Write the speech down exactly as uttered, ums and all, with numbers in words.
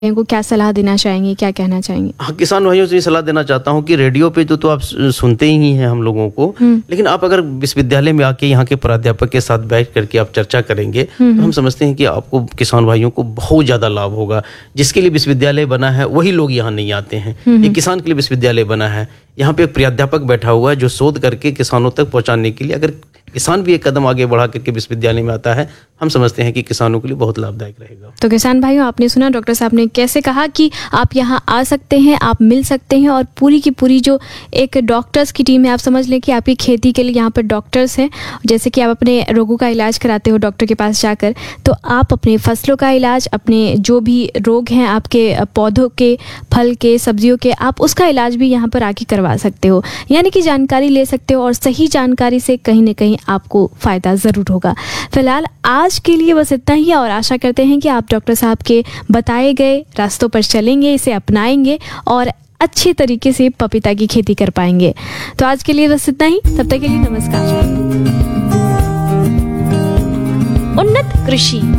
को क्या सलाह देना चाहेंगे, क्या कहना चाहेंगे? हाँ, किसान भाइयों से ये सलाह देना चाहता हूँ कि रेडियो पे तो तो आप सुनते ही हैं हम लोगों को, लेकिन आप अगर विश्वविद्यालय में आके यहाँ के प्राध्यापक के साथ बैठ करके आप चर्चा करेंगे तो हम समझते हैं कि आपको किसान भाइयों को बहुत ज़्यादा लाभ होगा। जिसके लिए विश्वविद्यालय बना है वही लोग यहाँ नहीं आते हैं, ये किसान के लिए विश्वविद्यालय बना है। यहाँ पे एक प्राध्यापक बैठा हुआ है जो शोध करके किसानों तक पहुँचाने के लिए, अगर किसान भी एक कदम आगे बढ़ा करके विश्वविद्यालय में आता है, हम समझते हैं कि किसानों के लिए बहुत लाभदायक रहेगा। तो किसान भाइयों, आपने सुना डॉक्टर साहब ने कैसे कहा कि आप यहाँ आ सकते हैं, आप मिल सकते हैं और पूरी की पूरी जो एक डॉक्टर्स की टीम है, आप समझ लें कि आपकी खेती के लिए यहाँ पर डॉक्टर्स हैं। जैसे कि आप अपने रोगों का इलाज कराते हो डॉक्टर के पास जाकर, तो आप अपने फसलों का इलाज, अपने जो भी रोग हैं आपके पौधों के, फल के, सब्जियों के, आप उसका इलाज भी यहाँ पर आके करवा सकते हो, यानी कि जानकारी ले सकते हो और सही जानकारी से कहीं ना कहीं आपको फ़ायदा ज़रूर होगा। फिलहाल आज के लिए बस इतना ही और आशा करते हैं कि आप डॉक्टर साहब के बताए गए रास्तों पर चलेंगे, इसे अपनाएंगे और अच्छे तरीके से पपीता की खेती कर पाएंगे। तो आज के लिए बस इतना ही, तब तक के लिए नमस्कार। उन्नत कृषि